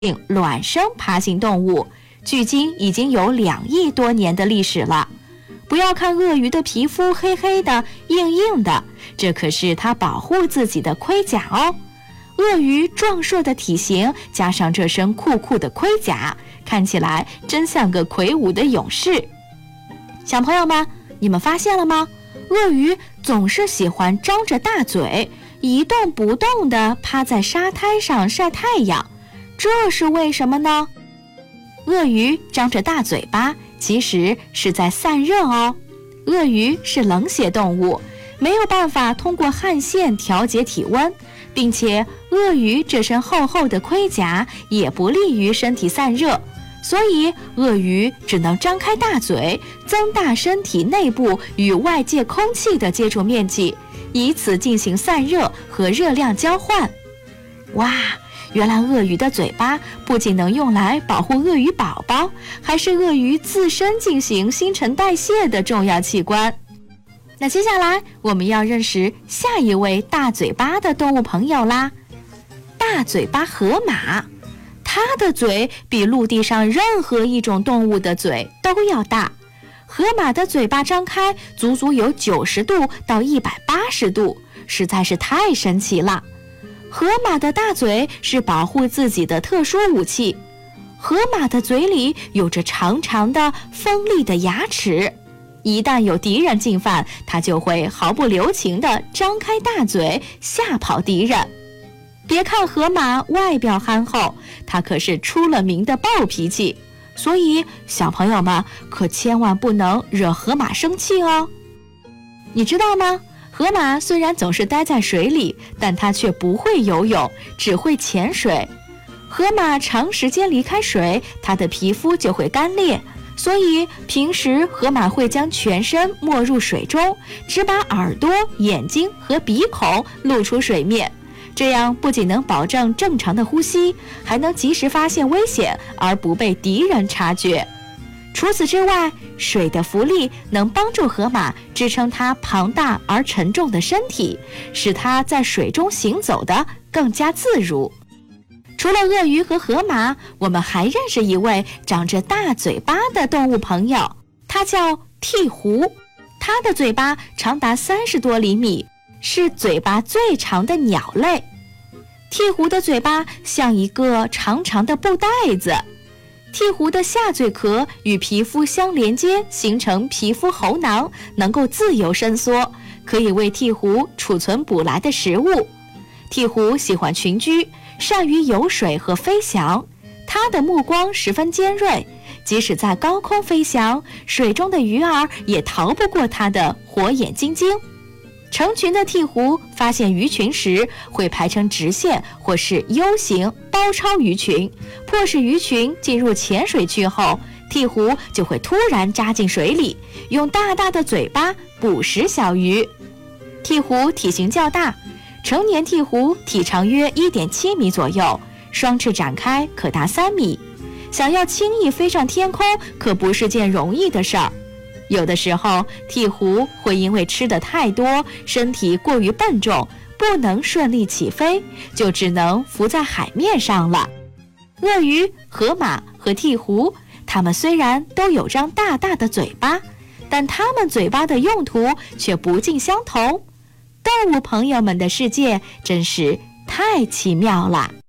卵生爬行动物，距今已经有2亿多年的历史了。不要看鳄鱼的皮肤黑黑的、硬硬的，这可是它保护自己的盔甲哦。鳄鱼壮硕的体型加上这身酷酷的盔甲，看起来真像个魁梧的勇士。小朋友们，你们发现了吗？鳄鱼总是喜欢张着大嘴，一动不动地趴在沙滩上晒太阳，这是为什么呢？鳄鱼张着大嘴巴，其实是在散热哦。鳄鱼是冷血动物，没有办法通过汗腺调节体温，并且鳄鱼这身厚厚的盔甲也不利于身体散热，所以鳄鱼只能张开大嘴，增大身体内部与外界空气的接触面积，以此进行散热和热量交换。哇，原来鳄鱼的嘴巴不仅能用来保护鳄鱼宝宝，还是鳄鱼自身进行新陈代谢的重要器官。那接下来我们要认识下一位大嘴巴的动物朋友啦。大嘴巴河马，它的嘴比陆地上任何一种动物的嘴都要大。河马的嘴巴张开足足有90度到180度，实在是太神奇了。河马的大嘴是保护自己的特殊武器。河马的嘴里有着长长的锋利的牙齿，一旦有敌人进犯，它就会毫不留情地张开大嘴吓跑敌人。别看河马外表憨厚，它可是出了名的暴脾气，所以小朋友们可千万不能惹河马生气哦。你知道吗？河马虽然总是待在水里，但它却不会游泳，只会潜水。河马长时间离开水，它的皮肤就会干裂，所以平时河马会将全身没入水中，只把耳朵、眼睛和鼻孔露出水面。这样不仅能保证正常的呼吸，还能及时发现危险而不被敌人察觉。除此之外，水的浮力能帮助河马支撑它庞大而沉重的身体，使它在水中行走得更加自如。除了鳄鱼和河马，我们还认识一位长着大嘴巴的动物朋友，它叫鹈鹕。它的嘴巴长达30多厘米，是嘴巴最长的鸟类。鹈鹕的嘴巴像一个长长的布袋子，鹈鹕的下嘴壳与皮肤相连接，形成皮肤喉囊，能够自由伸缩，可以为鹈鹕储存捕来的食物。鹈鹕喜欢群居，善于游水和飞翔，它的目光十分尖锐，即使在高空飞翔，水中的鱼儿也逃不过它的火眼金睛。成群的鹈鹕发现鱼群时，会排成直线或是 U 型包抄鱼群，迫使鱼群进入浅水区后，鹈鹕就会突然扎进水里，用大大的嘴巴捕食小鱼。鹈鹕体型较大，成年鹈鹕体长约 1.7 米左右，双翅展开可达3米。想要轻易飞上天空可不是件容易的事儿。有的时候，鹈鹕会因为吃的太多，身体过于笨重，不能顺利起飞，就只能浮在海面上了。鳄鱼、河马和鹈鹕，它们虽然都有张大大的嘴巴，但它们嘴巴的用途却不尽相同。动物朋友们的世界真是太奇妙了。